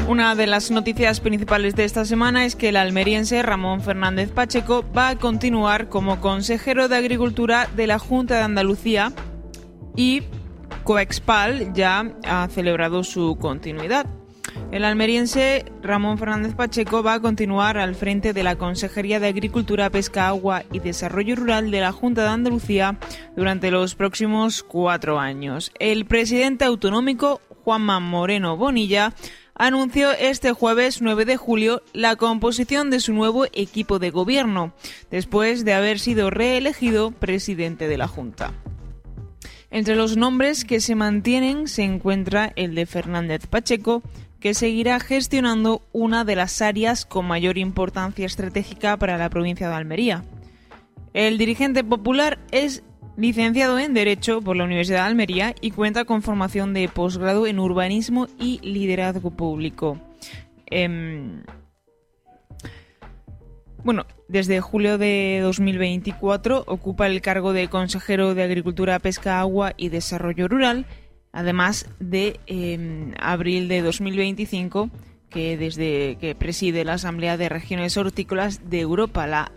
Una de las noticias principales de esta semana es que el almeriense Ramón Fernández Pacheco va a continuar como consejero de Agricultura de la Junta de Andalucía y Coexpal ya ha celebrado su continuidad. El almeriense Ramón Fernández Pacheco va a continuar al frente de la Consejería de Agricultura, Pesca, Agua y Desarrollo Rural de la Junta de Andalucía durante los próximos 4 años. El presidente autonómico, Juanma Moreno Bonilla, anunció este jueves 9 de julio la composición de su nuevo equipo de gobierno, después de haber sido reelegido presidente de la Junta. Entre los nombres que se mantienen se encuentra el de Fernández Pacheco, que seguirá gestionando una de las áreas con mayor importancia estratégica para la provincia de Almería. El dirigente popular es licenciado en Derecho por la Universidad de Almería y cuenta con formación de posgrado en Urbanismo y Liderazgo Público. Desde julio de 2024 ocupa el cargo de consejero de Agricultura, Pesca, Agua y Desarrollo Rural, además de abril de 2025, desde que preside la Asamblea de Regiones Hortícolas de Europa, la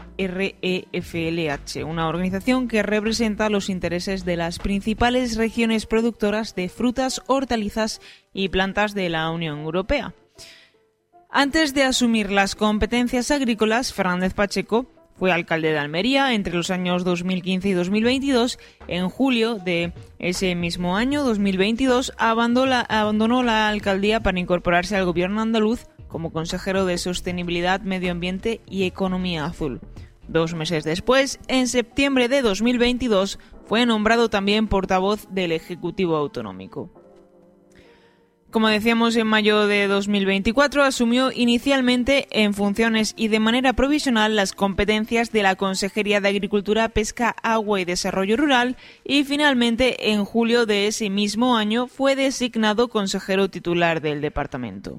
AREFLH, una organización que representa los intereses de las principales regiones productoras de frutas, hortalizas y plantas de la Unión Europea. Antes de asumir las competencias agrícolas, Fernández Pacheco fue alcalde de Almería entre los años 2015 y 2022. En julio de ese mismo año, 2022, abandonó la alcaldía para incorporarse al gobierno andaluz como consejero de Sostenibilidad, Medio Ambiente y Economía Azul. 2 meses después, en septiembre de 2022, fue nombrado también portavoz del Ejecutivo Autonómico. Como decíamos, en mayo de 2024 asumió inicialmente en funciones y de manera provisional las competencias de la Consejería de Agricultura, Pesca, Agua y Desarrollo Rural y finalmente en julio de ese mismo año fue designado consejero titular del departamento.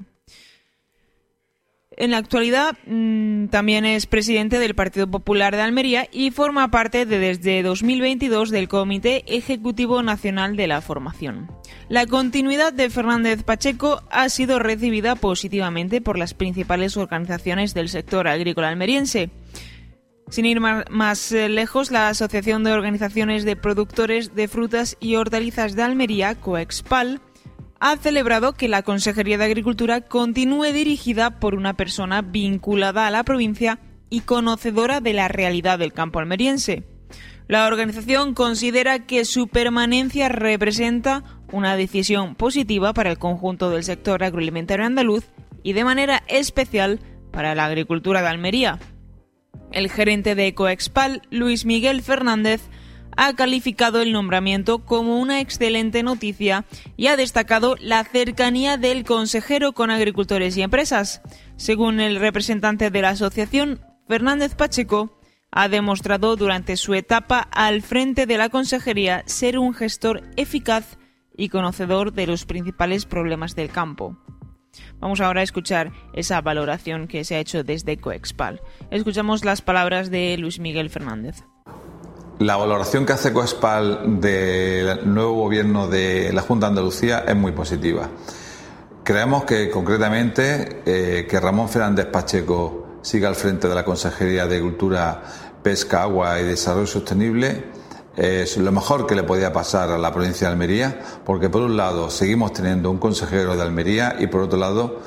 En la actualidad también es presidente del Partido Popular de Almería y forma parte desde 2022 del Comité Ejecutivo Nacional de la Formación. La continuidad de Fernández Pacheco ha sido recibida positivamente por las principales organizaciones del sector agrícola almeriense. Sin ir más lejos, la Asociación de Organizaciones de Productores de Frutas y Hortalizas de Almería, Coexpal, ha celebrado que la Consejería de Agricultura continúe dirigida por una persona vinculada a la provincia y conocedora de la realidad del campo almeriense. La organización considera que su permanencia representa una decisión positiva para el conjunto del sector agroalimentario andaluz y de manera especial para la agricultura de Almería. El gerente de Coexpal, Luis Miguel Fernández, ha calificado el nombramiento como una excelente noticia y ha destacado la cercanía del consejero con agricultores y empresas. Según el representante de la asociación, Fernández Pacheco ha demostrado durante su etapa al frente de la consejería ser un gestor eficaz y conocedor de los principales problemas del campo. Vamos ahora a escuchar esa valoración que se ha hecho desde Coexpal. Escuchamos las palabras de Luis Miguel Fernández. La valoración que hace Coexpal del nuevo gobierno de la Junta de Andalucía es muy positiva. Creemos que concretamente que Ramón Fernández Pacheco siga al frente de la Consejería de Agricultura, Pesca, Agua y Desarrollo Sostenible es lo mejor que le podía pasar a la provincia de Almería, porque por un lado seguimos teniendo un consejero de Almería y por otro lado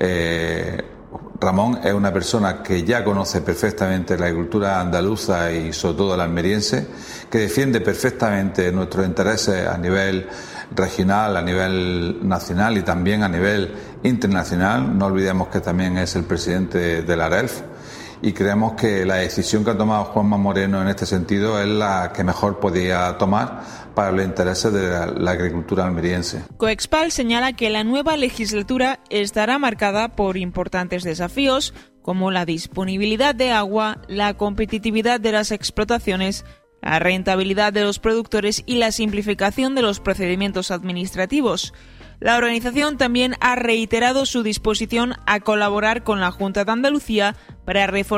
Ramón es una persona que ya conoce perfectamente la agricultura andaluza y sobre todo la almeriense, que defiende perfectamente nuestros intereses a nivel regional, a nivel nacional y también a nivel internacional. No olvidemos que también es el presidente de la ARELF y creemos que la decisión que ha tomado Juanma Moreno en este sentido es la que mejor podía tomar para los intereses de la agricultura almeriense. Coexpal señala que la nueva legislatura estará marcada por importantes desafíos como la disponibilidad de agua, la competitividad de las explotaciones, la rentabilidad de los productores y la simplificación de los procedimientos administrativos. La organización también ha reiterado su disposición a colaborar con la Junta de Andalucía para reforzar